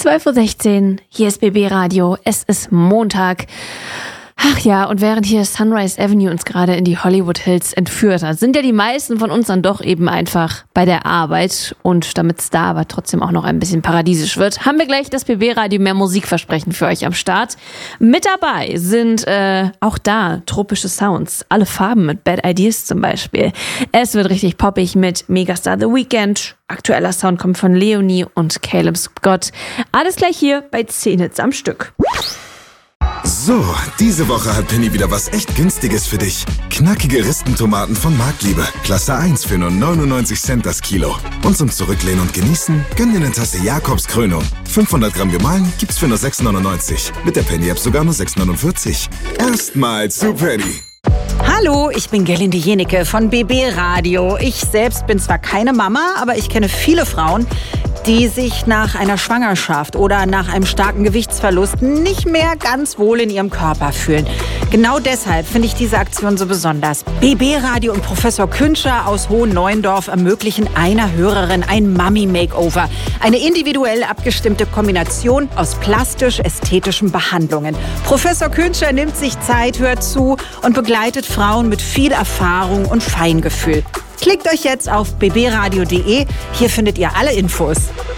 12.16 Uhr, hier ist BB Radio, es ist Montag. Ach ja, und während hier Sunrise Avenue uns gerade in die Hollywood Hills entführt hat, sind ja die meisten von uns dann doch eben einfach bei der Arbeit. Und damit es da aber trotzdem auch noch ein bisschen paradiesisch wird, haben wir gleich das BB Radio mehr Musikversprechen für euch am Start. Mit dabei sind auch da tropische Sounds, alle Farben mit Bad Ideas zum Beispiel. Es wird richtig poppig mit Megastar The Weeknd. Aktueller Sound kommt von Leonie und Caleb Scott. Alles gleich hier bei 10 Hits am Stück. So, diese Woche hat Penny wieder was echt Günstiges für dich. Knackige Ristentomaten von Marktliebe. Klasse 1 für nur 99 Cent das Kilo. Und zum Zurücklehnen und Genießen, gönn dir eine Tasse Jakobs Krönung. 500 Gramm gemahlen gibt's für nur 6,99. Mit der Penny-App sogar nur 6,49. Erstmals zu Penny. Hallo, ich bin Gerlinde Jenecke von BB Radio. Ich selbst bin zwar keine Mama, aber ich kenne viele Frauen, die sich nach einer Schwangerschaft oder nach einem starken Gewichtsverlust nicht mehr ganz wohl in ihrem Körper fühlen. Genau deshalb finde ich diese Aktion so besonders. BB Radio und Professor Künscher aus Hohenneuendorf ermöglichen einer Hörerin ein Mummy-Makeover. Eine individuell abgestimmte Kombination aus plastisch-ästhetischen Behandlungen. Professor Künscher nimmt sich Zeit, hört zu und begleitet Frauen mit viel Erfahrung und Feingefühl. Klickt euch jetzt auf bbradio.de, hier findet ihr alle Infos.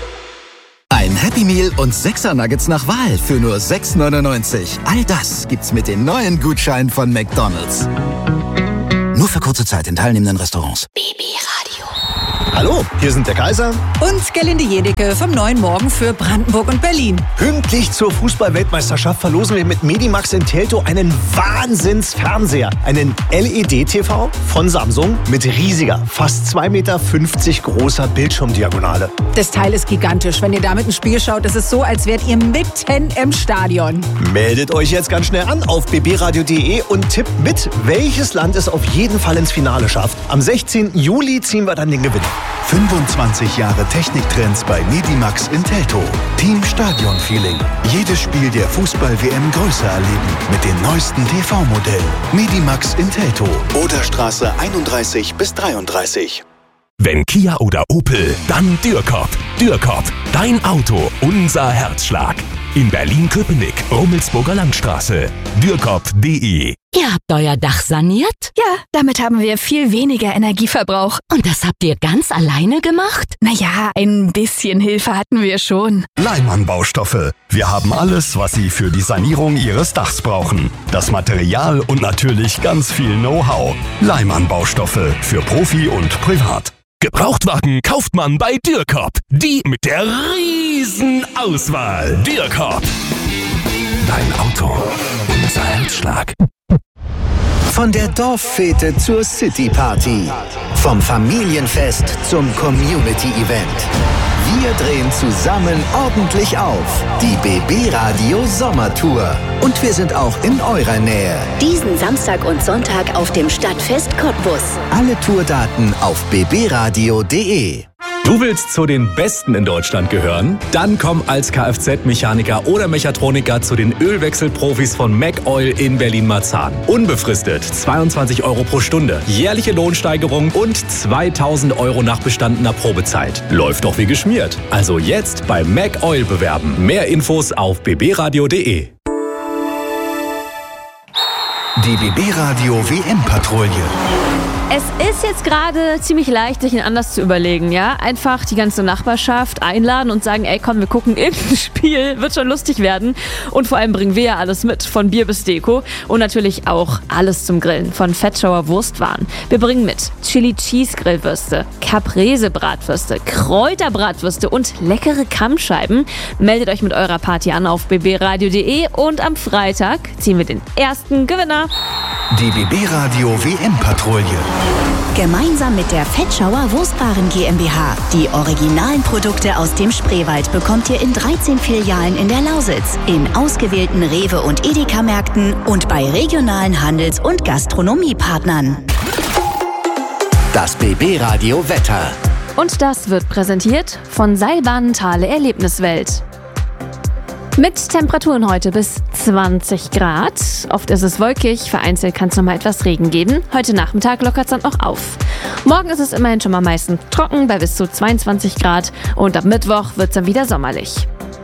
Ein Happy Meal und 6er Nuggets nach Wahl für nur 6,99. All das gibt's mit den neuen Gutscheinen von McDonald's. Nur für kurze Zeit in teilnehmenden Restaurants. BB Radio. Hallo, hier sind der Kaiser Und Gerlinde Jenecke vom Neuen Morgen für Brandenburg und Berlin. Pünktlich zur Fußball-Weltmeisterschaft verlosen wir mit Medimax in Teltow einen Wahnsinnsfernseher. Einen LED-TV von Samsung mit riesiger, fast 2,50 Meter großer Bildschirmdiagonale. Das Teil ist gigantisch. Wenn ihr damit ein Spiel schaut, ist es so, als wärt ihr mitten im Stadion. Meldet euch jetzt ganz schnell an auf bbradio.de und tippt mit, welches Land es auf jeden Fall ins Finale schafft. Am 16. Juli ziehen wir dann den Gewinn. 25 Jahre Techniktrends bei Medimax in Teltow. Team Stadion Feeling. Jedes Spiel der Fußball-WM größer erleben mit den neuesten TV-Modellen. Medimax in Teltow. Oderstraße 31 bis 33. Wenn Kia oder Opel, dann Dürkop. Dürkop, dein Auto, unser Herzschlag. In Berlin-Köpenick, Rummelsburger Landstraße. Dürkop.de. Ihr habt euer Dach saniert? Ja, damit haben wir viel weniger Energieverbrauch. Und das habt ihr ganz alleine gemacht? Naja, ein bisschen Hilfe hatten wir schon. Leimann Baustoffe. Wir haben alles, was Sie für die Sanierung Ihres Dachs brauchen. Das Material und natürlich ganz viel Know-how. Leimann Baustoffe für Profi und Privat. Gebrauchtwagen kauft man bei Dürkop. Die mit der riesen Auswahl. Dürkop. Dein Auto, unser Herzschlag. Von der Dorffete zur City-Party. Vom Familienfest zum Community-Event. Wir drehen zusammen ordentlich auf. Die BB Radio Sommertour. Und wir sind auch in eurer Nähe. Diesen Samstag und Sonntag auf dem Stadtfest Cottbus. Alle Tourdaten auf bbradio.de. Du willst zu den Besten in Deutschland gehören? Dann komm als Kfz-Mechaniker oder Mechatroniker zu den Ölwechselprofis von MacOil in Berlin-Marzahn. Unbefristet 22 € pro Stunde, jährliche Lohnsteigerung und 2.000 € nach bestandener Probezeit. Läuft doch wie geschmiert. Also jetzt bei MacOil bewerben. Mehr Infos auf bbradio.de. Die BB Radio WM-Patrouille. Es ist jetzt gerade ziemlich leicht, sich einen Anlass zu überlegen, ja? Einfach die ganze Nachbarschaft einladen und sagen, ey komm, wir gucken irgendein Spiel, wird schon lustig werden. Und vor allem bringen wir ja alles mit, von Bier bis Deko. Und natürlich auch alles zum Grillen, von Fettschauer Wurstwaren. Wir bringen mit Chili Cheese Grillwürste, Caprese Bratwürste, Kräuterbratwürste und leckere Kammscheiben. Meldet euch mit eurer Party an auf bbradio.de und am Freitag ziehen wir den ersten Gewinner. Die BB Radio WM-Patrouille. Gemeinsam mit der Fettschauer Wurstwaren GmbH. Die originalen Produkte aus dem Spreewald bekommt ihr in 13 Filialen in der Lausitz, in ausgewählten Rewe- und Edeka-Märkten und bei regionalen Handels- und Gastronomiepartnern. Das BB Radio Wetter. Und das wird präsentiert von Seilbahnen Thale Erlebniswelt. Mit Temperaturen heute bis 20 Grad. Oft ist es wolkig, vereinzelt kann es noch mal etwas Regen geben. Heute Nachmittag lockert es dann auch auf. Morgen ist es immerhin schon mal meistens trocken bei bis zu 22 Grad. Und ab Mittwoch wird es dann wieder sommerlich.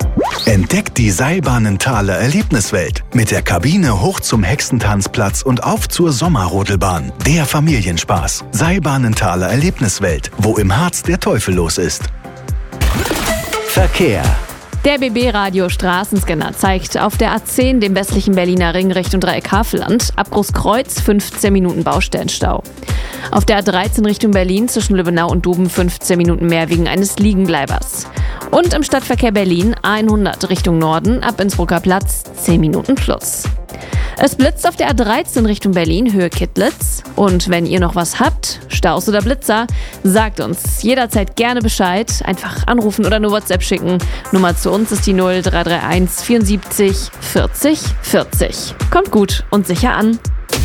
Entdeckt die Seilbahnenthaler Erlebniswelt mit der Kabine hoch zum Hexentanzplatz und auf zur Sommerrodelbahn. Der Familienspaß. Seilbahnenthaler Erlebniswelt, wo im Harz der Teufel los ist. Verkehr. Der BB-Radio Straßenscanner zeigt auf der A10, dem westlichen Berliner Ring Richtung Dreieck Havelland, ab Großkreuz 15 Minuten Baustellenstau. Auf der A13 Richtung Berlin zwischen Lübbenau und Duben 15 Minuten mehr wegen eines Liegenbleibers. Und im Stadtverkehr Berlin A100 Richtung Norden ab Innsbrucker Platz 10 Minuten plus. Es blitzt auf der A13 Richtung Berlin, Höhe Kittlitz. Und wenn ihr noch was habt, Staus oder Blitzer, sagt uns jederzeit gerne Bescheid. Einfach anrufen oder eine WhatsApp schicken. Nummer zu uns ist die 0331 74 40 40. Kommt gut und sicher an.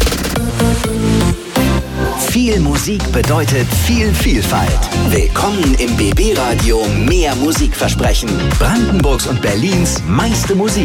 Viel Musik bedeutet viel Vielfalt. Willkommen im BB Radio Mehr Musikversprechen. Brandenburgs und Berlins meiste Musik.